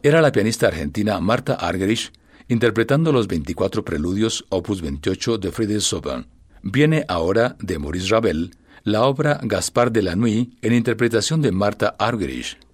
Era la pianista argentina Martha Argerich interpretando los 24 preludios opus 28 de Frédéric Chopin. Viene ahora de Maurice Ravel la obra Gaspard de la Nuit en interpretación de Martha Argerich.